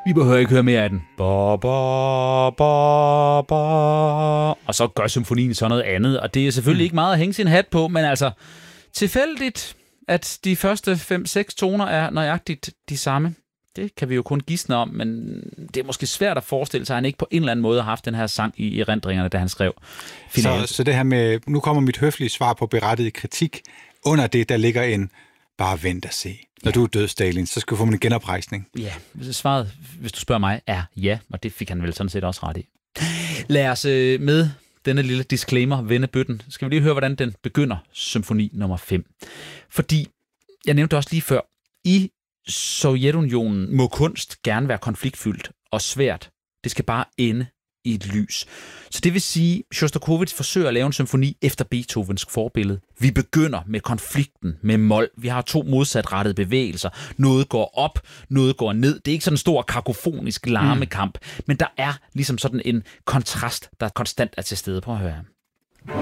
Vi behøver ikke høre mere af den. Ba, ba, ba, ba. Og så gør symfonien så noget andet, og det er selvfølgelig ikke meget at hænge sin hat på, men altså tilfældigt, at de første 5-6 toner er nøjagtigt de samme. Det kan vi jo kun gisne om, men det er måske svært at forestille sig, at han ikke på en eller anden måde har haft den her sang i erindringerne, da han skrev finalen. Så det her med, nu kommer mit høflige svar på berettiget kritik. Under det, der ligger en, bare vent og se. Når du er død, Stalin, så skal du få en genoprejsning. Ja, svaret, hvis du spørger mig, er ja, og det fik han vel sådan set også ret i. Lad os med denne lille disclaimer vende bøtten. Skal vi lige høre, hvordan den begynder, symfoni nummer 5. Fordi, jeg nævnte også lige før, i Sovjetunionen må kunst gerne være konfliktfyldt og svært. Det skal bare ende i et lys. Så det vil sige, at Sjostakovitj forsøger at lave en symfoni efter Beethovens forbillede. Vi begynder med konflikten med mol. Vi har 2 modsatrettede bevægelser. Noget går op, noget går ned. Det er ikke sådan en stor kakofonisk larmekamp, men der er ligesom sådan en kontrast, der konstant er til stede. Prøv at høre.